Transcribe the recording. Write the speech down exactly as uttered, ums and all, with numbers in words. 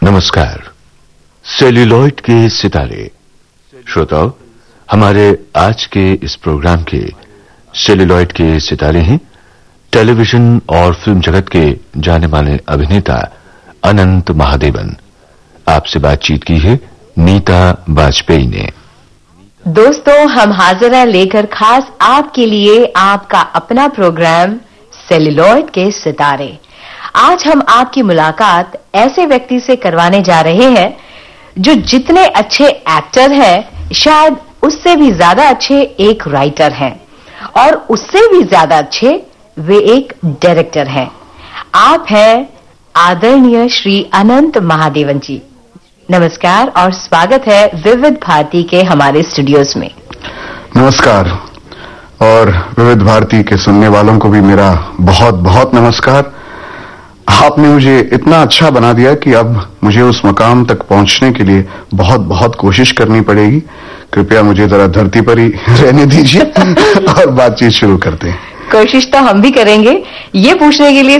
नमस्कार। सेल्यूलॉइड के सितारे श्रोताओं, हमारे आज के इस प्रोग्राम के सेल्यूलॉइड के सितारे हैं टेलीविजन और फिल्म जगत के जाने माने अभिनेता अनंत महादेवन। आपसे बातचीत की है नीता वाजपेयी ने। दोस्तों, हम हाजिर हैं लेकर खास आपके लिए आपका अपना प्रोग्राम सेल्यूलॉइड के सितारे। आज हम आपकी मुलाकात ऐसे व्यक्ति से करवाने जा रहे हैं जो जितने अच्छे एक्टर हैं, शायद उससे भी ज्यादा अच्छे एक राइटर हैं और उससे भी ज्यादा अच्छे वे एक डायरेक्टर हैं। आप हैं आदरणीय श्री अनंत महादेवन जी। नमस्कार और स्वागत है विविध भारती के हमारे स्टूडियोज में। नमस्कार, और विविध भारती के सुनने वालों को भी मेरा बहुत बहुत नमस्कार। आपने मुझे इतना अच्छा बना दिया कि अब मुझे उस मकाम तक पहुंचने के लिए बहुत बहुत कोशिश करनी पड़ेगी। कृपया मुझे जरा धरती पर ही रहने दीजिए और बातचीत शुरू करते हैं। कोशिश तो हम भी करेंगे। ये पूछने के लिए